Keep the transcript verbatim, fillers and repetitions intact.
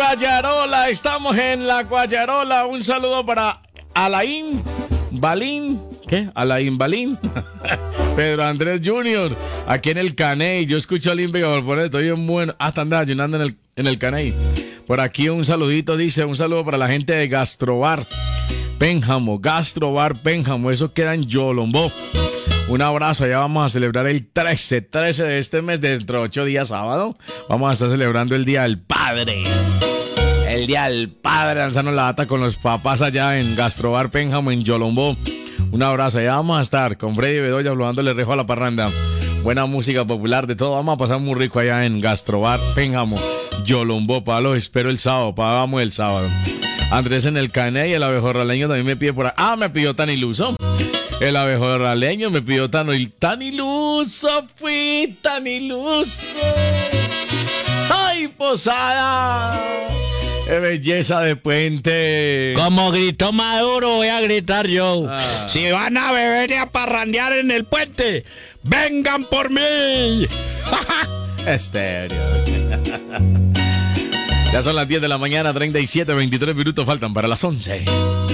Guayarola, estamos en la Guayarola. Un saludo para Alain Balín. ¿Qué? Alain Balín. Pedro Andrés junior Aquí en el Caney. Yo escucho a Limbe por poner, estoy bien bueno. Hasta andaba ayunando en el, en el Caney. Por aquí un saludito, dice, un saludo para la gente de Gastrobar Pénjamo, Gastrobar Pénjamo, eso queda en Yolombó. Un abrazo, allá vamos a celebrar el trece, trece de este mes, dentro de ocho días, sábado. Vamos a estar celebrando el Día del Padre. El Día del Padre, lanzando la data con los papás allá en Gastrobar Pénjamo, en Yolombó. Un abrazo, allá vamos a estar con Freddy Bedoya, hablándole rejo a la parranda. Buena música popular, de todo, vamos a pasar muy rico allá en Gastrobar Pénjamo, Yolombó. Para los espero el sábado, para vamos el sábado. Andrés en el Caney, el abejorraleño también me pide por ahí. Ah, me pidió tan iluso. El abejorraleño me pidió tan, tan iluso, fui tan iluso. ¡Ay, Posada! ¡Qué belleza de puente! Como gritó Maduro, voy a gritar yo. Ah. Si van a beber y a parrandear en el puente, ¡vengan por mí! Estéreo. Ya son las diez de la mañana, treinta y siete, veintitrés minutos faltan para las once.